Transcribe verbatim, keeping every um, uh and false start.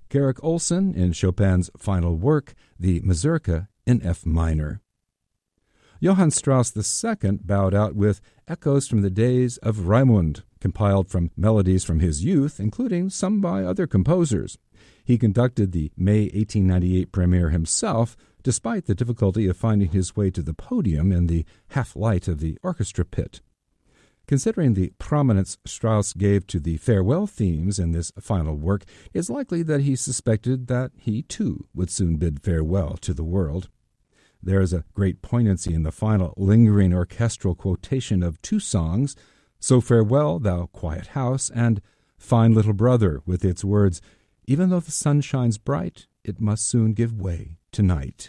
Garrick Ohlson in Chopin's final work, the Mazurka in F minor. Johann Strauss the Second bowed out with echoes from the days of Raimund, compiled from melodies from his youth, including some by other composers. He conducted the May eighteen ninety-eight premiere himself, despite the difficulty of finding his way to the podium in the half-light of the orchestra pit. Considering the prominence Strauss gave to the farewell themes in this final work, it is likely that he suspected that he, too, would soon bid farewell to the world. There is a great poignancy in the final lingering orchestral quotation of two songs, So Farewell, Thou Quiet House, and Fine Little Brother, with its words, Even though the sun shines bright, it must soon give way to night.